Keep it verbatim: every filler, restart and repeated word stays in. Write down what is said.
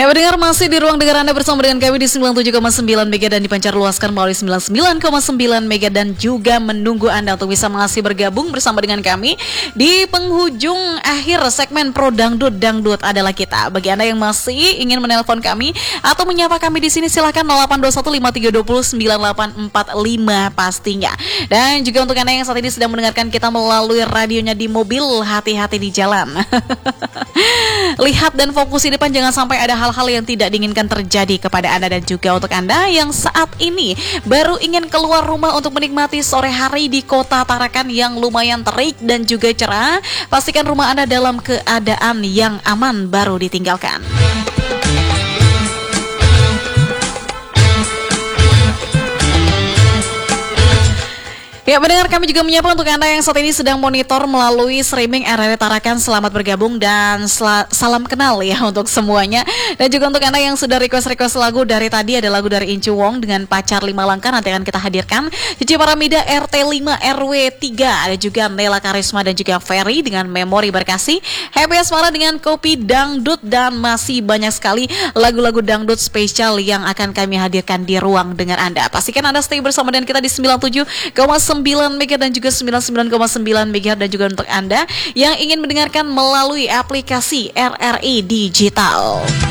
Ya, mendengar masih di ruang dengar Anda bersama dengan kami di sembilan puluh tujuh koma sembilan Mega dan dipancar luaskan melalui sembilan puluh sembilan koma sembilan Mega, dan juga menunggu Anda untuk bisa masih bergabung bersama dengan kami di penghujung akhir segmen Pro Dangdut. Dangdut adalah kita. Bagi Anda yang masih ingin menelpon kami atau menyapa kami di sini, silakan nol delapan dua satu lima tiga dua nol sembilan delapan empat lima pastinya. Dan juga untuk Anda yang saat ini sedang mendengarkan kita melalui radionya di mobil, hati-hati di jalan. Lihat dan fokus di depan, jangan sampai ada hal-hal yang tidak diinginkan terjadi kepada Anda. Dan juga untuk Anda yang saat ini baru ingin keluar rumah untuk menikmati sore hari di kota Tarakan yang lumayan terik dan juga cerah, pastikan rumah Anda dalam keadaan yang aman baru ditinggalkan. Ya, mendengar kami juga menyapa untuk Anda yang saat ini sedang monitor melalui streaming R R I Tarakan. Selamat bergabung dan sel- salam kenal ya untuk semuanya. Dan juga untuk Anda yang sudah request-request lagu dari tadi, ada lagu dari Incu Wong dengan Pacar Lima Langkah, nanti akan kita hadirkan. Cici Paramida R T lima R W tiga, ada juga Nela Karisma dan juga Ferry dengan Memori Berkasih, Happy Asmara dengan Kopi Dangdut, dan masih banyak sekali lagu-lagu dangdut spesial yang akan kami hadirkan di ruang dengar Anda. Pastikan Anda stay bersama dengan kita di sembilan puluh tujuh koma sembilan Mega dan juga sembilan puluh sembilan koma sembilan Mega, dan juga untuk Anda yang ingin mendengarkan melalui aplikasi R R I Digital.